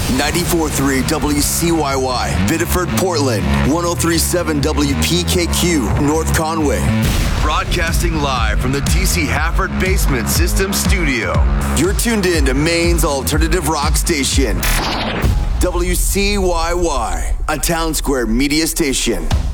94.3 WCYY, Biddeford, Portland. 103.7 WPKQ, North Conway. Broadcasting live from the TC Hafford Basement System Studio. You're tuned in to Maine's alternative rock station. WCYY, a Town Square media station.